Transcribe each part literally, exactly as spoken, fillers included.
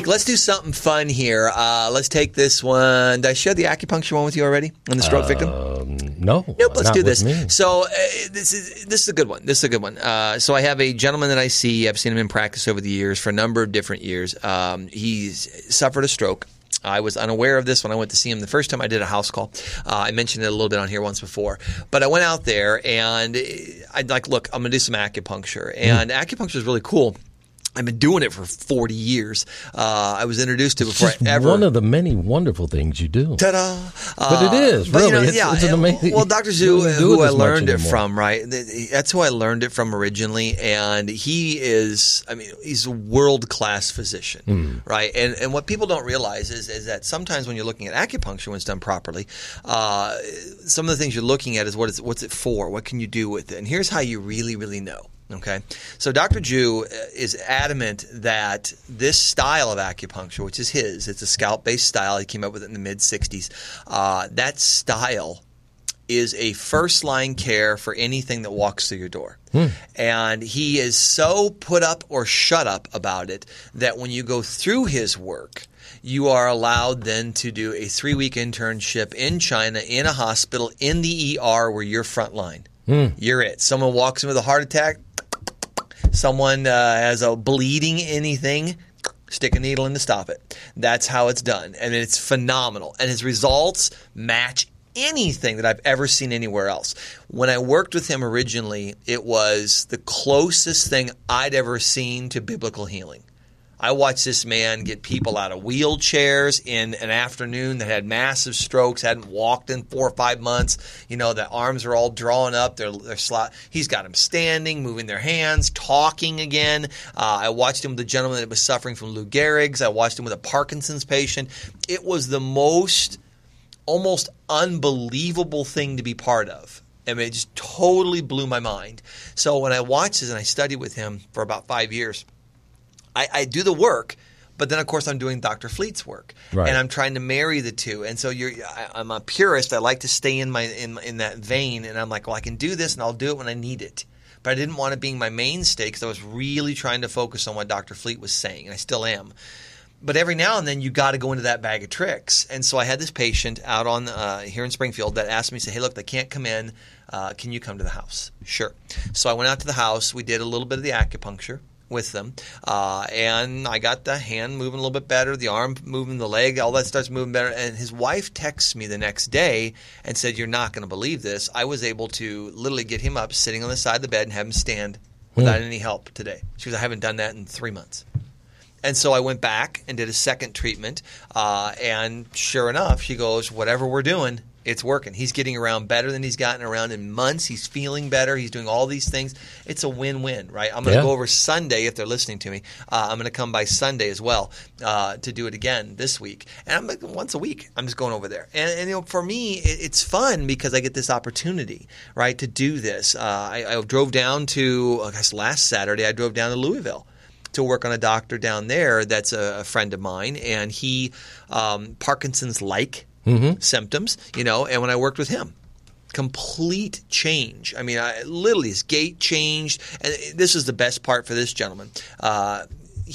week. Let's do something fun here. Uh, let's take this one. Did I share the acupuncture one with you already on the stroke uh, victim? No. Nope, let's do this. Me. So uh, this is this is a good one. This is a good one. Uh, so I have a gentleman that I see. I've seen him in practice over the years for a number of different years. Um, he's suffered a stroke. I was unaware of this when I went to see him the first time I did a house call. Uh, I mentioned it a little bit on here once before. But I went out there and I'd like, look, I'm going to do some acupuncture. And mm. acupuncture is really cool. I've been doing it for forty years. Uh, I was introduced to it before it's I ever. One of the many wonderful things you do. Ta-da! But it is, but, really. You know, it's, yeah, it's an amazing. Well, Doctor Zhu, it who I as learned it anymore. from, right? That's who I learned it from originally, and he is, I mean, he's a world-class physician, mm. right? And and what people don't realize is is that sometimes when you're looking at acupuncture, when it's done properly, uh, some of the things you're looking at is what is what's it for? What can you do with it? And here's how you really, really know. Okay, so Doctor Zhu is adamant that this style of acupuncture, which is his, it's a scalp-based style. He came up with it in the mid-sixties. Uh, that style is a first-line care for anything that walks through your door. Hmm. And he is so put up or shut up about it that when you go through his work, you are allowed then to do a three-week internship in China, in a hospital, in the E R where you're frontline. Hmm. You're it. Someone walks in with a heart attack. Someone uh, has a bleeding anything, stick a needle in to stop it. That's how it's done. And it's phenomenal. And his results match anything that I've ever seen anywhere else. When I worked with him originally, it was the closest thing I'd ever seen to biblical healing. I watched this man get people out of wheelchairs in an afternoon that had massive strokes, hadn't walked in four or five months. You know, their arms are all drawn up. They're, they're slot. He's got them standing, moving their hands, talking again. Uh, I watched him with a gentleman that was suffering from Lou Gehrig's. I watched him with a Parkinson's patient. It was the most almost unbelievable thing to be part of. I mean, it just totally blew my mind. So when I watched this and I studied with him for about five years, I, I do the work, but then, of course, I'm doing Doctor Fleet's work, right. And I'm trying to marry the two. And so you're, I, I'm a purist. I like to stay in my in, in that vein, and I'm like, well, I can do this, and I'll do it when I need it. But I didn't want it being my mainstay because I was really trying to focus on what Doctor Fleet was saying, and I still am. But every now and then, you got to go into that bag of tricks. And so I had this patient out on uh, here in Springfield that asked me, say, hey, look, they can't come in. Uh, can you come to the house? Sure. So I went out to the house. We did a little bit of the acupuncture with them, uh, and I got the hand moving a little bit better, the arm moving, the leg, all that starts moving better. And his wife texts me the next day and said, you're not going to believe this. I was able to literally get him up, sitting on the side of the bed, and have him stand without mm. any help today. She goes, I haven't done that in three months. And so I went back and did a second treatment, uh, and sure enough, she goes, whatever we're doing, it's working. He's getting around better than he's gotten around in months. He's feeling better. He's doing all these things. It's a win-win, right? I'm going to yeah. go over Sunday if they're listening to me. Uh, I'm going to come by Sunday as well uh, to do it again this week. And I'm like, once a week, I'm just going over there. And, and you know, for me, it, it's fun because I get this opportunity, right, to do this. Uh, I, I drove down to, I guess last Saturday, I drove down to Louisville to work on a doctor down there that's a, a friend of mine, and he um, Parkinson's-like Mm-hmm. symptoms, you know, and when I worked with him, complete change. I mean, I, literally his gait changed, and this is the best part for this gentleman. Uh,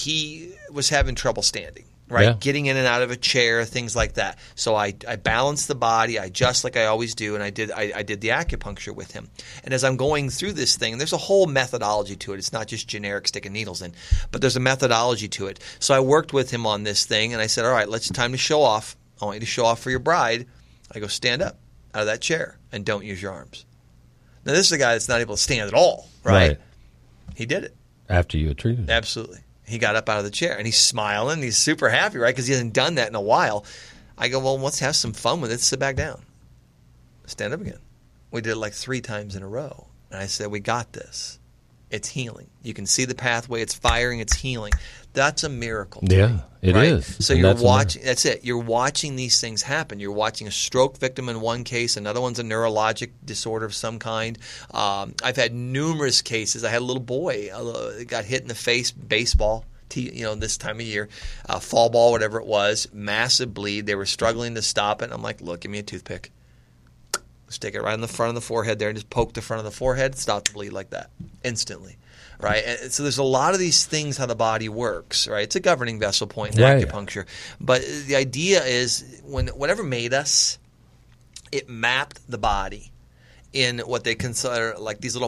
he was having trouble standing, right? Yeah. Getting in and out of a chair, things like that. So I, I balanced the body, I adjust like I always do, and I did I, I did the acupuncture with him. And as I'm going through this thing, there's a whole methodology to it. It's not just generic sticking needles in, but there's a methodology to it. So I worked with him on this thing, and I said, all right, let's time to show off. I want you to show off for your bride. I go, stand up out of that chair and don't use your arms. Now, this is a guy that's not able to stand at all, right? right. He did it. After you had treated him. Absolutely. He got up out of the chair, and he's smiling. He's super happy, right, because he hasn't done that in a while. I go, well, let's have some fun with it. Sit back down. Stand up again. We did it like three times in a row. And I said, we got this. It's healing. You can see the pathway. It's firing. It's healing. That's a miracle. Yeah, me, it right? is. So and you're that's watching. That's it. You're watching these things happen. You're watching a stroke victim in one case. Another one's a neurologic disorder of some kind. Um, I've had numerous cases. I had a little boy uh, got hit in the face, baseball. You know, this time of year, uh, fall ball, whatever it was, massive bleed. They were struggling to stop it. I'm like, look, give me a toothpick. Stick it right in the front of the forehead there and just poke the front of the forehead. Stop the bleed like that instantly, right? And so there's a lot of these things how the body works, right? It's a governing vessel point in right. acupuncture. But the idea is when whatever made us, it mapped the body in what they consider like these little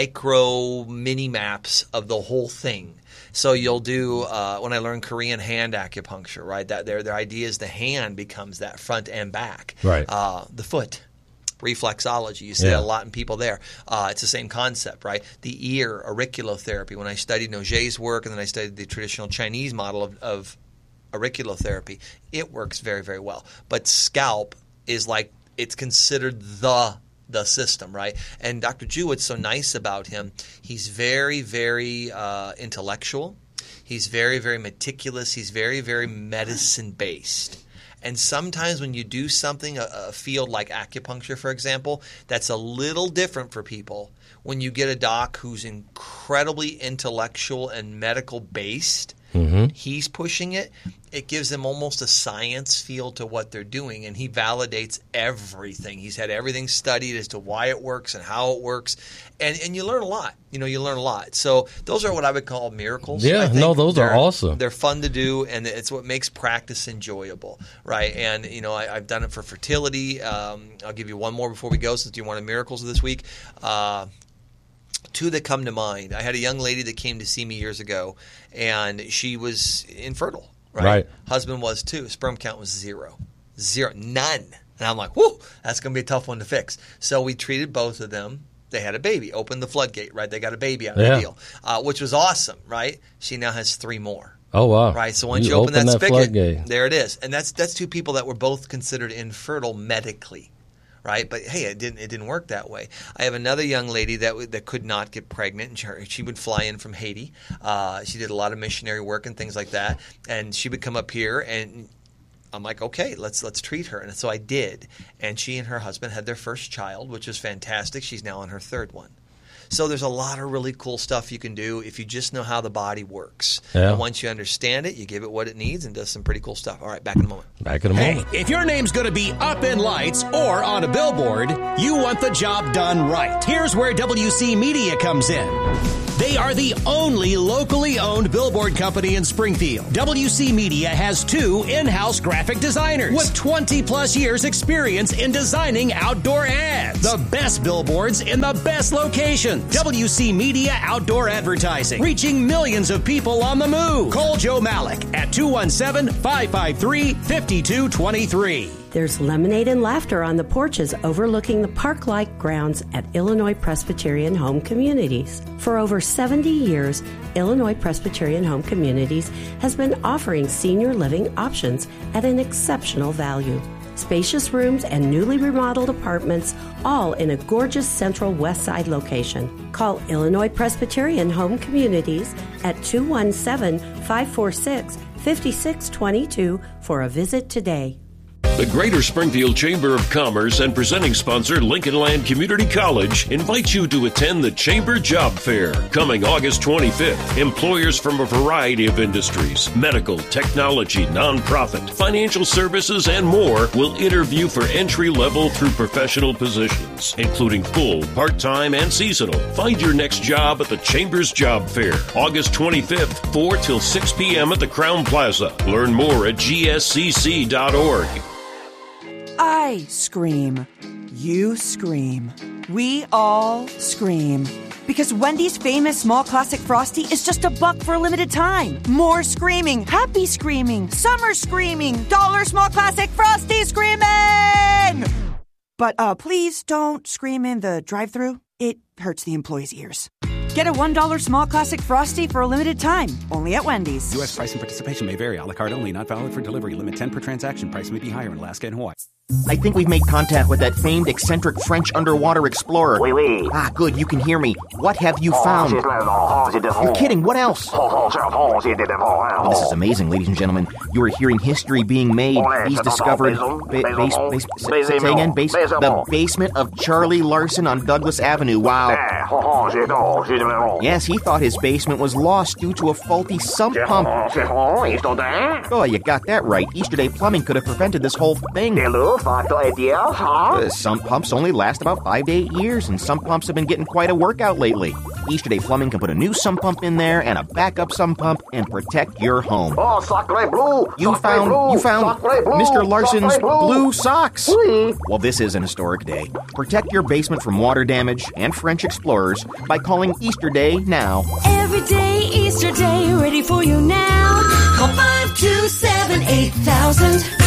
micro mini maps of the whole thing. So you'll do uh, when I learned Korean hand acupuncture, right? That their their idea is the hand becomes that front and back, right? Uh, the foot. Reflexology. You see yeah. that a lot in people there. Uh, it's the same concept, right? The ear, auriculotherapy. When I studied Noget's work and then I studied the traditional Chinese model of, of auriculotherapy, it works very, very well. But scalp is like it's considered the the system, right? And Doctor Ju, what's so nice about him, he's very, very uh, intellectual. He's very, very meticulous. He's very, very medicine-based. And sometimes when you do something, a, a field like acupuncture, for example, that's a little different for people. When you get a doc who's incredibly intellectual and medical-based, mm-hmm. he's pushing it, it gives them almost a science feel to what they're doing, and he validates everything. He's had everything studied as to why it works and how it works, and and you learn a lot. You know, you learn a lot. So those are what I would call miracles. Yeah, no, those they're, are awesome. They're fun to do, and it's what makes practice enjoyable, right? And, you know, I, I've done it for fertility. Um, I'll give you one more before we go since you wanted miracles this week. Uh, Two that come to mind. I had a young lady that came to see me years ago, and she was infertile, right? Right. Husband was too. Sperm count was zero. Zero. None. And I'm like, whoo, that's going to be a tough one to fix. So we treated both of them. They had a baby. Opened the floodgate, right? They got a baby out of yeah. the deal, uh, which was awesome, right? She now has three more. Oh, wow. Right, so once you, you open, open that, that spigot, floodgate. There it is. And that's that's two people that were both considered infertile medically. Right, but hey, it didn't. It didn't work that way. I have another young lady that that could not get pregnant, and she, she would fly in from Haiti. Uh, she did a lot of missionary work and things like that, and she would come up here, and I'm like, okay, let's let's treat her, and so I did. And she and her husband had their first child, which was fantastic. She's now on her third one. So there's a lot of really cool stuff you can do if you just know how the body works. Yeah. And once you understand it, you give it what it needs and does some pretty cool stuff. All right, back in a moment. Back in a hey, moment. If your name's going to be up in lights or on a billboard, you want the job done right. Here's where W C Media comes in. They are the only locally owned billboard company in Springfield. W C Media has two in-house graphic designers with twenty plus years experience in designing outdoor ads. The best billboards in the best locations. W C Media Outdoor Advertising, reaching millions of people on the move. Call Joe Malik at two one seven, five five three, five two two three. There's lemonade and laughter on the porches overlooking the park-like grounds at Illinois Presbyterian Home Communities. For over seventy years, Illinois Presbyterian Home Communities has been offering senior living options at an exceptional value. Spacious rooms and newly remodeled apartments, all in a gorgeous central west side location. Call Illinois Presbyterian Home Communities at two one seven, five four six, five six two two for a visit today. The Greater Springfield Chamber of Commerce and presenting sponsor Lincoln Land Community College invites you to attend the Chamber Job Fair coming August twenty-fifth. Employers from a variety of industries, medical, technology, nonprofit, financial services, and more will interview for entry-level through professional positions, including full, part-time, and seasonal. Find your next job at the Chamber's Job Fair, August twenty-fifth, four till six p.m. at the Crown Plaza. Learn more at G S C C dot org. I scream. You scream. We all scream. Because Wendy's famous small classic Frosty is just a buck for a limited time. More screaming, happy screaming, summer screaming, dollar small classic Frosty screaming! But uh, please don't scream in the drive-thru. It hurts the employees' ears. Get a one dollar small classic Frosty for a limited time, only at Wendy's. U S price and participation may vary. A la carte only, not valid for delivery. Limit ten per transaction. Price may be higher in Alaska and Hawaii. I think we've made contact with that famed eccentric French underwater explorer. Oui, oui. Ah, good, you can hear me. What have you found? You're kidding, what else? Oh, this is amazing, ladies and gentlemen. You are hearing history being made. He's discovered... Ba- base, base, say, say again, base, the basement of Charlie Larson on Douglas Avenue. Wow. Yes, he thought his basement was lost due to a faulty sump pump. Oh, you got that right. Easterday Plumbing could have prevented this whole thing. Uh, sump pumps only last about five to eight years, and sump pumps have been getting quite a workout lately. Easterday Plumbing can put a new sump pump in there and a backup sump pump and protect your home. Oh, sacre bleu! You found bleu, you found bleu, Mister Larson's bleu. blue socks. Oui. Well, this is an historic day. Protect your basement from water damage and French explorers by calling Easterday now. Every day, Easter Day, ready for you now. Call five two seven eight thousand.